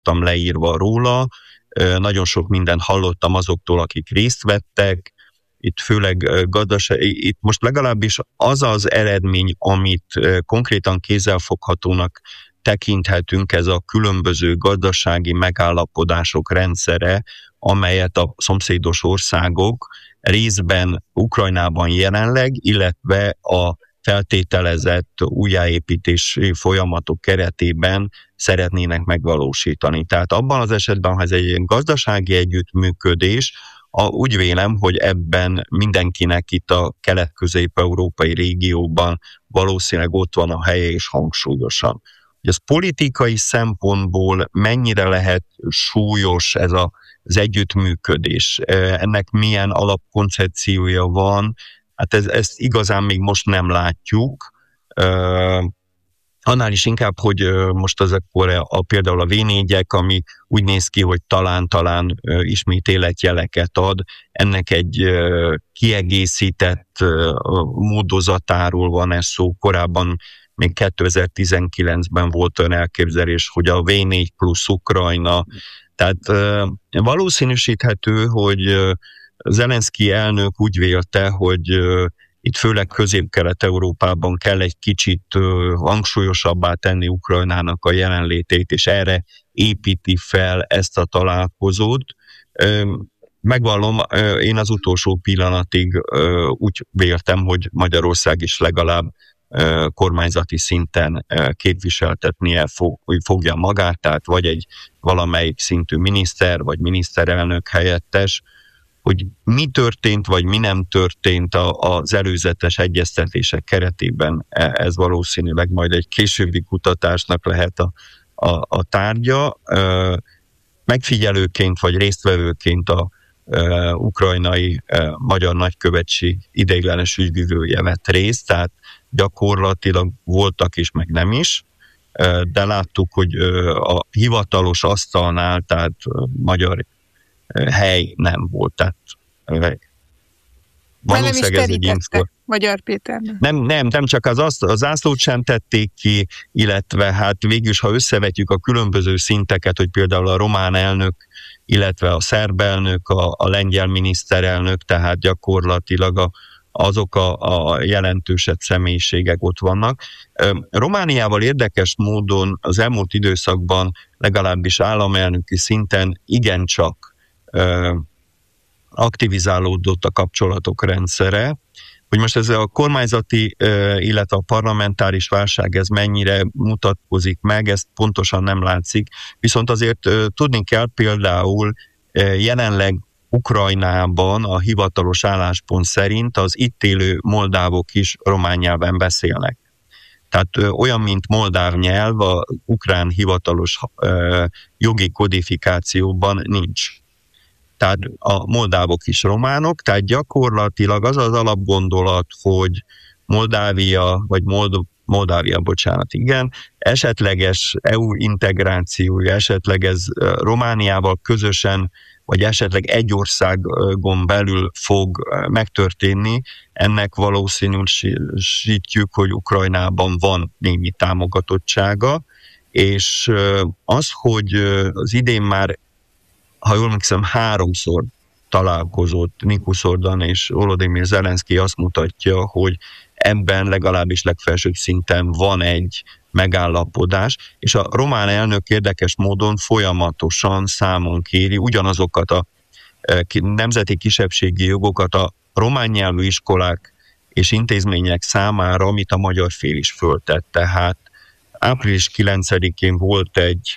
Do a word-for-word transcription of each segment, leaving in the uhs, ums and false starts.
láttam leírva róla, nagyon sok mindent hallottam azoktól, akik részt vettek, itt főleg gazdasági, itt most legalábbis az az eredmény, amit konkrétan kézzelfoghatónak tekinthetünk, ez a különböző gazdasági megállapodások rendszere, amelyet a szomszédos országok részben Ukrajnában jelenleg, illetve a feltételezett újjáépítési folyamatok keretében szeretnének megvalósítani. Tehát abban az esetben, ha ez egy gazdasági együttműködés, a, úgy vélem, hogy ebben mindenkinek itt a kelet-közép-európai régióban valószínűleg ott van a helye és hangsúlyosan. Ez politikai szempontból mennyire lehet súlyos ez a, az együttműködés, ennek milyen alapkoncepciója van, hát ez, ezt igazán még most nem látjuk. Annál is inkább, hogy most az akkor a, például a vé négyek, ami úgy néz ki, hogy talán-talán ismét életjeleket ad, ennek egy kiegészített módozatáról van ez szó. Korábban még kétezer-tizenkilencben volt olyan elképzelés, hogy a vé négy plusz Ukrajna. Tehát valószínűsíthető, hogy Zelenszky elnök úgy vélte, hogy itt főleg Közép-Kelet-Európában kell egy kicsit hangsúlyosabbá tenni Ukrajnának a jelenlétét, és erre építi fel ezt a találkozót. Megvallom, én az utolsó pillanatig úgy véltem, hogy Magyarország is legalább kormányzati szinten képviseltetnie fogja magát, tehát vagy egy valamelyik szintű miniszter, vagy miniszterelnök helyettes, hogy mi történt, vagy mi nem történt az előzetes egyeztetések keretében, ez valószínűleg majd egy későbbi kutatásnak lehet a, a, a tárgya. Megfigyelőként, vagy résztvevőként a ukrajnai magyar nagykövetség ideiglenes ügyvivője vett részt, tehát gyakorlatilag voltak is, meg nem is, de láttuk, hogy a hivatalos asztalnál, tehát magyar hely nem volt. Tehát valószínűleg ez egy info. Magyar Péternek. Nem, nem, nem csak az, aszt- az zászlót sem tették ki, illetve hát végülis, ha összevetjük a különböző szinteket, hogy például a román elnök, illetve a szerb elnök, a, a lengyel miniszterelnök, tehát gyakorlatilag a, azok a, a jelentősebb személyiségek ott vannak. Romániával érdekes módon az elmúlt időszakban legalábbis államelnöki szinten igencsak aktivizálódott a kapcsolatok rendszere. Hogy most ez a kormányzati, illetve a parlamentáris válság ez mennyire mutatkozik meg, ezt pontosan nem látszik. Viszont azért tudni kell, például jelenleg Ukrajnában a hivatalos álláspont szerint az itt élő moldávok is román nyelven beszélnek. Tehát olyan, mint moldáv nyelv, a ukrán hivatalos jogi kodifikációban nincs. Tehát a moldávok is románok, tehát gyakorlatilag az az alapgondolat, hogy Moldávia, vagy Mold- Moldávia, bocsánat, igen, esetleges é u integrációja, esetleg ez Romániával közösen, vagy esetleg egy országon belül fog megtörténni, ennek valószínűsítjük, hogy Ukrajnában van némi támogatottsága, és az, hogy az idén már, ha jól emlékszem, háromszor találkozott Nikus Orban és Volodymyr Zelenszky, azt mutatja, hogy ebben legalábbis legfelsőbb szinten van egy megállapodás, és a román elnök érdekes módon folyamatosan számon kéri ugyanazokat a nemzeti kisebbségi jogokat a román nyelvű iskolák és intézmények számára, amit a magyar fél is föltett. Tehát április kilencedikén volt egy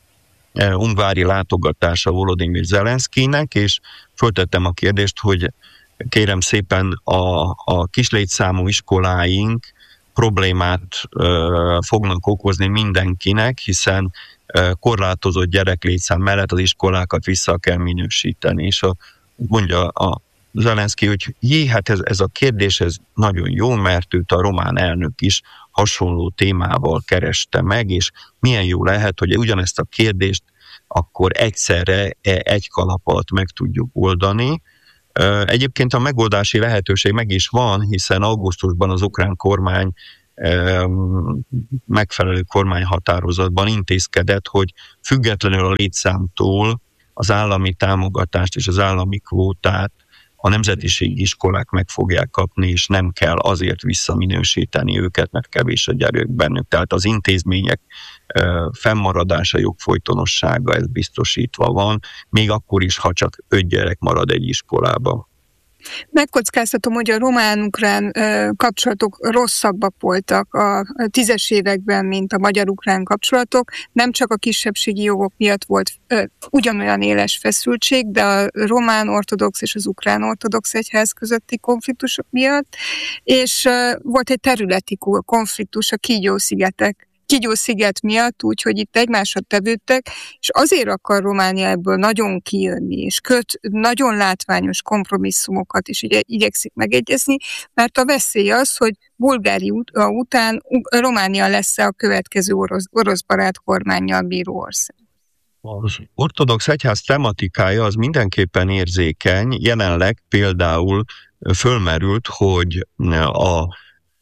ungvári látogatása Volodymyr Zelenszkynek, és föltettem a kérdést, hogy kérem szépen a, a kislétszámú iskoláink problémát ö, fognak okozni mindenkinek, hiszen ö, korlátozott gyereklétszám mellett az iskolákat vissza kell minősíteni. És a, mondja a Zelenszky, hogy jé, hát ez, ez a kérdés ez nagyon jó, mert őt a román elnök is hasonló témával kereste meg, és milyen jó lehet, hogy ugyanezt a kérdést akkor egyszerre egy kalap alatt meg tudjuk oldani. Egyébként a megoldási lehetőség meg is van, hiszen augusztusban az ukrán kormány megfelelő kormányhatározatban intézkedett, hogy függetlenül a létszámtól az állami támogatást és az állami kvótát a nemzetiségi iskolák meg fogják kapni, és nem kell azért visszaminősíteni őket, mert kevés a gyerek bennük. Tehát az intézmények fennmaradása, jogfolytonossága, ez biztosítva van, még akkor is, ha csak öt gyerek marad egy iskolában. Megkockáztatom, hogy a román-ukrán kapcsolatok rosszabbak voltak a tízes években, mint a magyar-ukrán kapcsolatok. Nem csak a kisebbségi jogok miatt volt ugyanolyan éles feszültség, de a román-ortodox és az ukrán-ortodox egyház közötti konfliktusok miatt, és volt egy területi konfliktus a Kígyó-szigetek Kígyó-sziget miatt, úgyhogy itt egymásra tevődtek, és azért akar Románia ebből nagyon kijönni, és köt nagyon látványos kompromisszumokat is igye, igyekszik megegyezni, mert a veszély az, hogy Bulgária után Románia lesz a következő orosz, orosz barát kormánnyal bíró ország. Az ortodox egyház tematikája az mindenképpen érzékeny, jelenleg például fölmerült, hogy a, a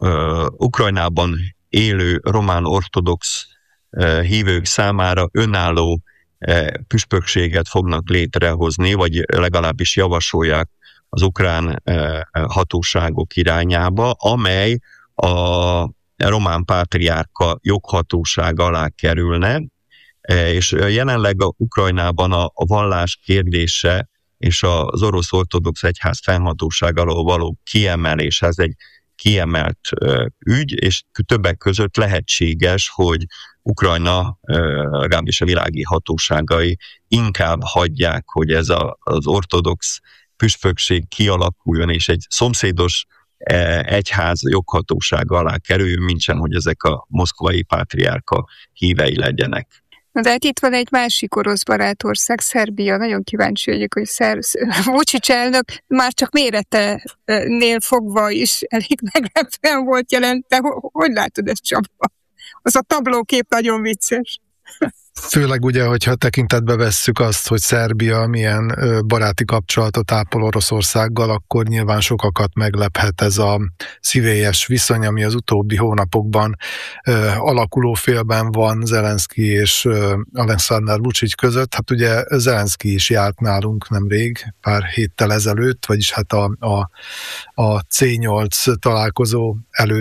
Ukrajnában élő román ortodox hívők számára önálló püspökséget fognak létrehozni, vagy legalábbis javasolják az ukrán hatóságok irányába, amely a román pátriárka joghatóság alá kerülne, és jelenleg a Ukrajnában a vallás kérdése és az orosz ortodox egyház fennhatóság alól való kiemelés, ez egy kiemelt ügy, és többek között lehetséges, hogy Ukrajna, legalábbis a világi hatóságai inkább hagyják, hogy ez a, az ortodox püspökség kialakuljon, és egy szomszédos egyház joghatósága alá kerüljön, mintsem, hogy ezek a moszkvai pátriárka hívei legyenek. De hát itt van egy másik orosz barátország, Szerbia. Nagyon kíváncsi vagyok, hogy Szer- Vučić elnök már csak méretenél fogva is elég meglepően volt jelen. De hogy látod ezt, Csaba? Az a tablókép nagyon vicces. Főleg ugye, hogyha tekintetbe vesszük azt, hogy Szerbia milyen baráti kapcsolatot ápol Oroszországgal, akkor nyilván sokakat meglephet ez a szívélyes viszony, ami az utóbbi hónapokban alakuló félben van Zelenszky és Alexander Vučić között. Hát ugye Zelenszky is járt nálunk nemrég, pár héttel ezelőtt, vagyis hát a, a, a cé nyolc találkozó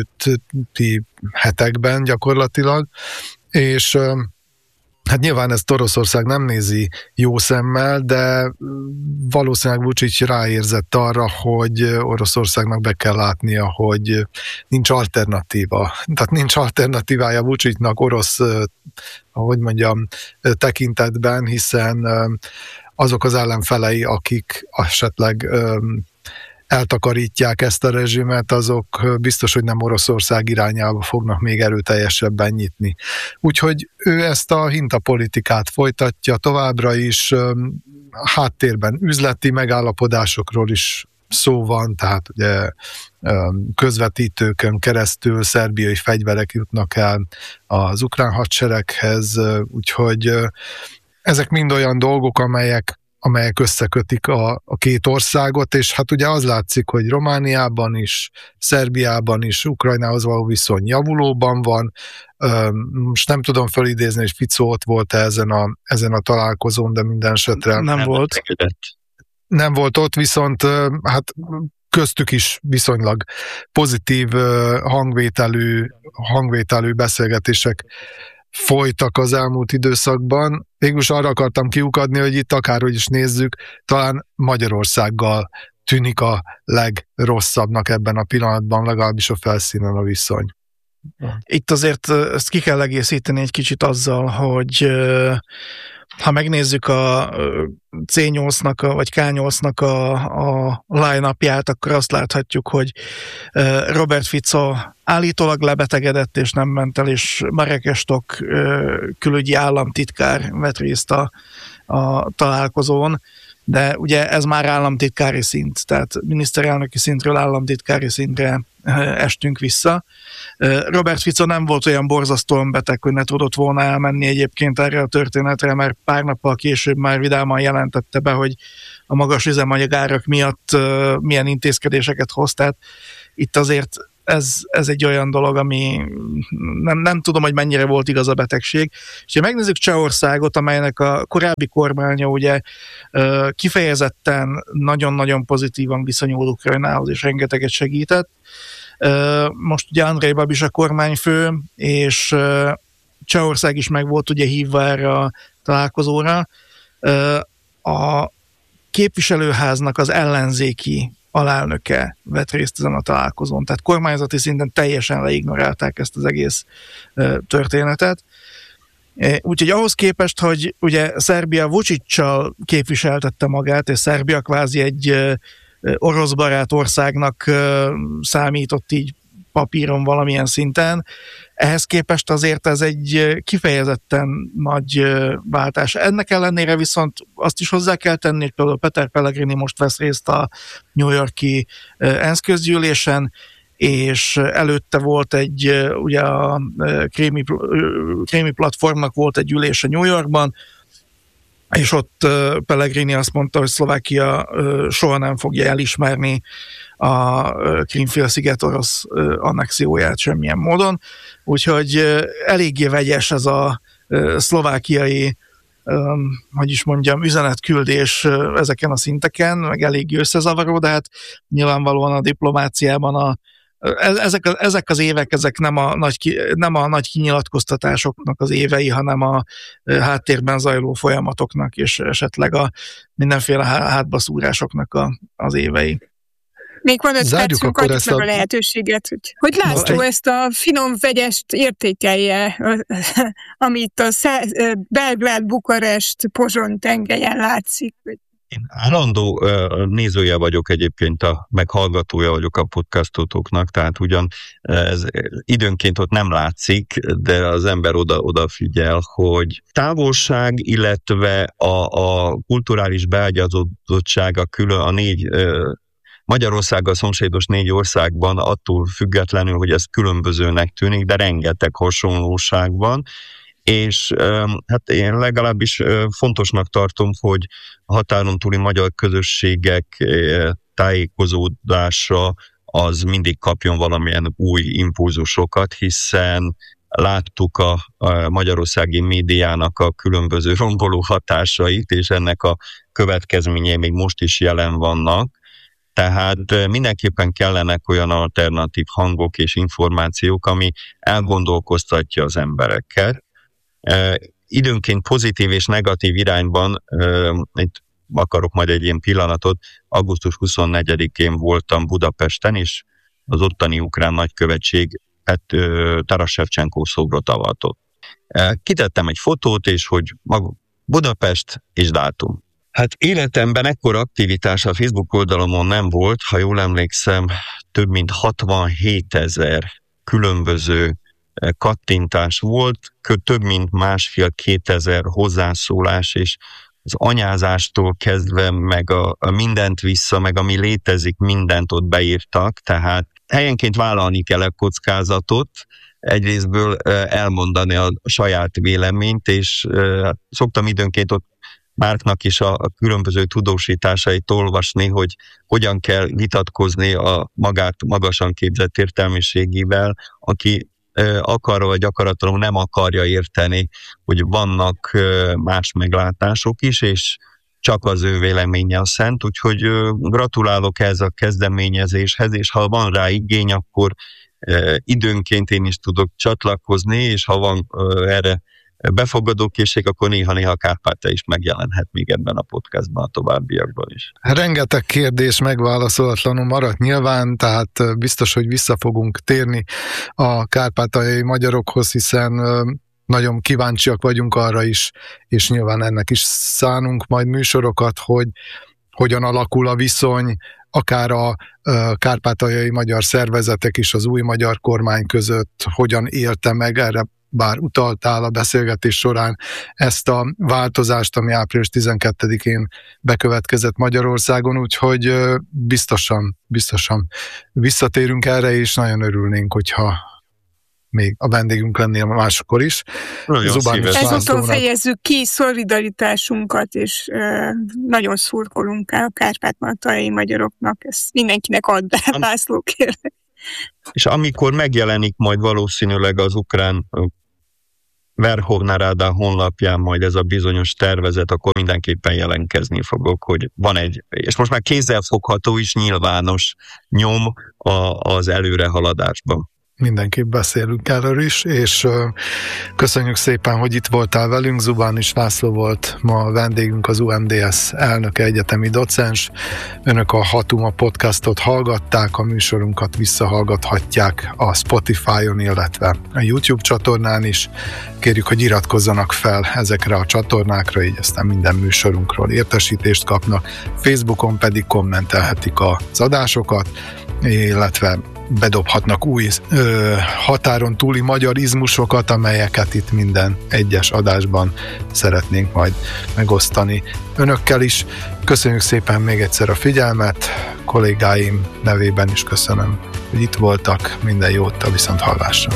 előtti hetekben gyakorlatilag, és hát nyilván ezt Oroszország nem nézi jó szemmel, de valószínűleg Vučić ráérzett arra, hogy Oroszországnak be kell látnia, hogy nincs alternatíva. Tehát nincs alternatívája Vučićnak orosz, ahogy mondjam, tekintetben, hiszen azok az ellenfelei, akik esetleg eltakarítják ezt a rezsimet, azok biztos, hogy nem Oroszország irányába fognak még erőteljesebben nyitni. Úgyhogy ő ezt a hintapolitikát folytatja továbbra is, háttérben üzleti megállapodásokról is szó van, tehát ugye közvetítőkön keresztül szerbiai fegyverek jutnak el az ukrán hadsereghez, úgyhogy ezek mind olyan dolgok, amelyek amelyek összekötik a, a két országot, és hát ugye az látszik, hogy Romániában is, Szerbiában is, Ukrajnához való viszony javulóban van. Most nem tudom felidézni, hogy Fico ott volt-e ezen a, ezen a találkozón, de minden esetre nem, nem volt. Nem volt ott, viszont hát köztük is viszonylag pozitív hangvételű, hangvételű beszélgetések folytak az elmúlt időszakban. Végülis arra akartam kiukadni, hogy itt akárhogy is nézzük, talán Magyarországgal tűnik a legrosszabbnak ebben a pillanatban, legalábbis a felszínen a viszony. Itt azért ezt ki kell egészíteni egy kicsit azzal, hogy ha megnézzük a cé nyolcnak a, vagy ká nyolcnak a, a line-upját, akkor azt láthatjuk, hogy Robert Fico állítólag lebetegedett, és nem ment el, és Marek Estok külügyi államtitkár vett részt a, a találkozón, de ugye ez már államtitkári szint, tehát miniszterelnöki szintről államtitkári szintre estünk vissza. Robert Fico nem volt olyan borzasztóan beteg, hogy ne tudott volna elmenni egyébként erre a történetre, mert pár nappal később már vidáman jelentette be, hogy a magas üzemanyagárak miatt milyen intézkedéseket hoz. Tehát itt azért ez, ez egy olyan dolog, ami nem, nem tudom, hogy mennyire volt igaz a betegség. És ha megnézzük Csehországot, amelynek a korábbi kormánya ugye kifejezetten nagyon-nagyon pozitívan viszonyul Ukrajnához, és rengeteget segített. Most ugye Andrej Babis a kormányfő, és Csehország is meg volt ugye hívva erre a találkozóra. A képviselőháznak az ellenzéki alelnöke vett részt ezen a találkozón, tehát kormányzati szinten teljesen leignorálták ezt az egész történetet. Úgyhogy ahhoz képest, hogy ugye Szerbia Vučićsal képviseltette magát, és Szerbia kvázi egy orosz barát országnak számított így papíron valamilyen szinten, ehhez képest azért ez egy kifejezetten nagy váltás. Ennek ellenére viszont azt is hozzá kell tenni, hogy például Peter Pellegrini most vesz részt a New York-i ENSZ közgyűlésen, és előtte volt egy, ugye a Krémi, Krémi platformnak volt egy ülése New Yorkban, és ott Pellegrini azt mondta, hogy Szlovákia soha nem fogja elismerni a Krím-félsziget orosz annexióját semmilyen módon. Úgyhogy eléggé vegyes ez a szlovákiai, hogy is mondjam, üzenetküldés ezeken a szinteken, meg eléggé összezavaró, de hát nyilvánvalóan a diplomáciában a Ezek, a, ezek az évek, ezek nem a, nagy, nem a nagy kinyilatkoztatásoknak az évei, hanem a háttérben zajló folyamatoknak, és esetleg a mindenféle hátbaszúrásoknak a, az évei. Még van öt percünk, adjuk meg a lehetőséget, hogy, hogy László ezt a finom vegyest értékelje, amit a Belgrád, Bukarest, Pozsony tengelyen látszik. Én állandó uh, nézője vagyok egyébként, a, meg hallgatója vagyok a podcastotoknak, tehát ugyan ez időnként ott nem látszik, de az ember oda, odafigyel, hogy távolság, illetve a, a kulturális beágyazottság a külön a négy uh, Magyarországgal szomszédos négy országban attól függetlenül, hogy ez különbözőnek tűnik, de rengeteg hasonlóság van. És hát én legalábbis fontosnak tartom, hogy a határon túli magyar közösségek tájékozódása az mindig kapjon valamilyen új impulzusokat, hiszen láttuk a, a magyarországi médiának a különböző romboló hatásait, és ennek a következményei még most is jelen vannak. Tehát mindenképpen kellenek olyan alternatív hangok és információk, ami elgondolkoztatja az embereket. Uh, időnként pozitív és negatív irányban, uh, itt akarok majd egy ilyen pillanatot, augusztus huszonnegyedikén voltam Budapesten, és az ottani ukrán nagykövetség uh, Taras Shevchenko szobrot avatott. Uh, kitettem egy fotót, és hogy maga Budapest és dátum. Hát életemben ekkora aktivitás a Facebook oldalomon nem volt, ha jól emlékszem, több mint hatvanhétezer különböző kattintás volt, több mint másfél-kétezer hozzászólás, és az anyázástól kezdve meg a, a mindent vissza, meg ami létezik, mindent ott beírtak, tehát helyenként vállalni kell a kockázatot, egyrésztből elmondani a saját véleményt, és szoktam időnként ott Márknak is a, a különböző tudósításait olvasni, hogy hogyan kell vitatkozni a magát magasan képzett értelmiségével, aki akar vagy akaratlanul nem akarja érteni, hogy vannak más meglátások is, és csak az ő véleménye a szent, úgyhogy gratulálok ehhez a kezdeményezéshez, és ha van rá igény, akkor időnként én is tudok csatlakozni, és ha van erre befogadókészség, akkor néha-néha Kárpáta is megjelenhet még ebben a podcastban a továbbiakban is. Rengeteg kérdés megválaszolatlanul maradt nyilván, tehát biztos, hogy vissza fogunk térni a kárpátaljai magyarokhoz, hiszen nagyon kíváncsiak vagyunk arra is, és nyilván ennek is szánunk majd műsorokat, hogy hogyan alakul a viszony, akár a kárpátaljai magyar szervezetek is az új magyar kormány között, hogyan élte meg, erre bár utaltál a beszélgetés során ezt a változást, ami április tizenkettedikén bekövetkezett Magyarországon, úgyhogy biztosan, biztosan visszatérünk erre, és nagyon örülnénk, hogyha még a vendégünk lennél máskor is. Ezúton fejezzük ki szolidaritásunkat, és uh, nagyon szurkolunk a kárpát-taljai magyaroknak. Ezt mindenkinek add be, László, kérlek. És amikor megjelenik majd valószínűleg az ukrán Verkhovna Rada honlapján majd ez a bizonyos tervezet, akkor mindenképpen jelentkezni fogok, hogy van egy, és most már kézzelfogható is nyilvános nyom a, az előrehaladásban. Mindenképp beszélünk erről is, és uh, köszönjük szépen, hogy itt voltál velünk. Zubánis László volt ma a vendégünk, az u em dé es elnöke, egyetemi docens. Önök a Hatuma podcastot hallgatták, a műsorunkat visszahallgathatják a Spotify-on, illetve a YouTube csatornán is. Kérjük, hogy iratkozzanak fel ezekre a csatornákra, így aztán minden műsorunkról értesítést kapnak. Facebookon pedig kommentelhetik az adásokat, illetve bedobhatnak új ö, határon túli magyarizmusokat, amelyeket itt minden egyes adásban szeretnénk majd megosztani önökkel is. Köszönjük szépen még egyszer a figyelmet, kollégáim nevében is köszönöm, hogy itt voltak, minden jót, a viszonthallásra.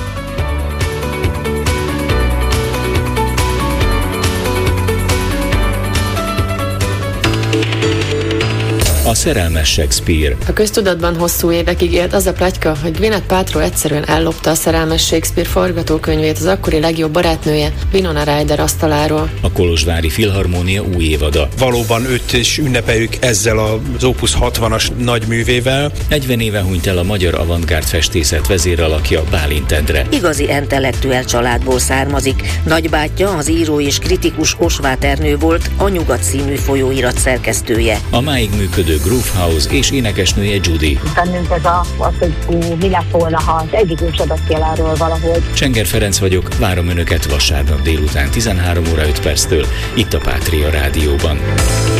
A szerelmes Shakespeare. A köztudatban hosszú évekig élt az a pletyka, hogy Gwyneth Paltrow egyszerűen ellopta a szerelmes Shakespeare forgatókönyvét az akkori legjobb barátnője, Winona Ryder asztaláról. A Kolozsvári Filharmónia új évada. Valóban őt is ünnepeljük ezzel az Opus hatvanas nagyművével. negyven éve hunyt el a magyar avantgárd festészet vezéralakja, Bálint Endre. Igazi intellektuel családból származik. Nagybátyja, az író és kritikus Osváth Ernő volt, a Nyugat című folyóirat szerkesztője. A máig működő Groove House és énekesnője Judy. Bennünk ez a, az, hogy ú, mi lett volna, ha az egyik se beszél erről valahogy. Csenger Ferenc vagyok, várom Önöket vasárnap délután tizenhárom óra öt perctől itt a Pátria Rádióban.